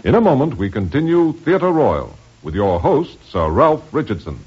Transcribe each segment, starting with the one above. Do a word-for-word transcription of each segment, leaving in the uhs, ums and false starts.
In a moment, we continue Theatre Royal with your host, Sir Ralph Richardson.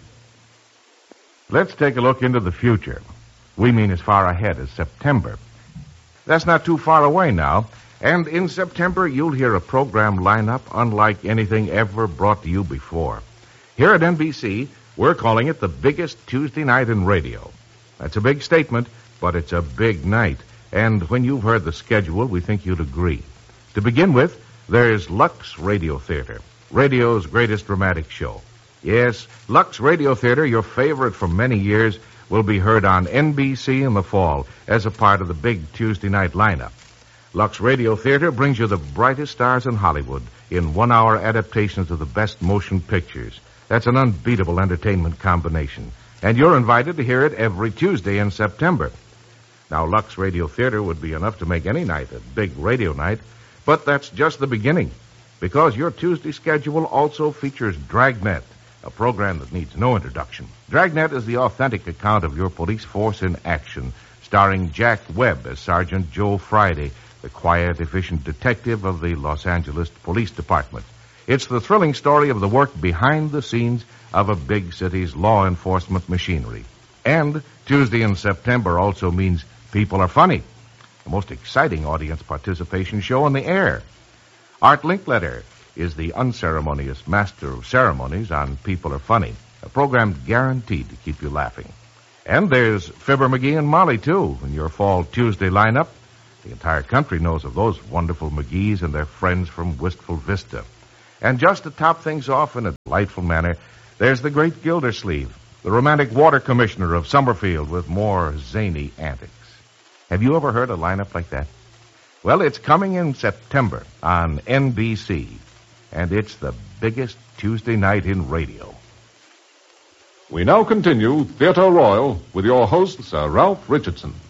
Let's take a look into the future. We mean as far ahead as September. That's not too far away now. And in September, you'll hear a program lineup unlike anything ever brought to you before. Here at N B C, we're calling it the biggest Tuesday night in radio. That's a big statement, but it's a big night. And when you've heard the schedule, we think you'd agree. To begin with, there's Lux Radio Theater, radio's greatest dramatic show. Yes, Lux Radio Theater, your favorite for many years, will be heard on N B C in the fall as a part of the big Tuesday night lineup. Lux Radio Theater brings you the brightest stars in Hollywood in one-hour adaptations of the best motion pictures. That's an unbeatable entertainment combination. And you're invited to hear it every Tuesday in September. Now, Lux Radio Theater would be enough to make any night a big radio night, but that's just the beginning, because your Tuesday schedule also features Dragnet, a program that needs no introduction. Dragnet is the authentic account of your police force in action, starring Jack Webb as Sergeant Joe Friday, the quiet, efficient detective of the Los Angeles Police Department. It's the thrilling story of the work behind the scenes of a big city's law enforcement machinery. And Tuesday in September also means People Are Funny, the most exciting audience participation show on the air. Art Linkletter is the unceremonious master of ceremonies on People Are Funny, a program guaranteed to keep you laughing. And there's Fibber McGee and Molly, too, in your fall Tuesday lineup. The entire country knows of those wonderful McGees and their friends from Wistful Vista. And just to top things off in a delightful manner, there's the great Gildersleeve, the romantic water commissioner of Summerfield with more zany antics. Have you ever heard a lineup like that? Well, it's coming in September on N B C, and it's the biggest Tuesday night in radio. We now continue Theatre Royal with your host, Sir Ralph Richardson.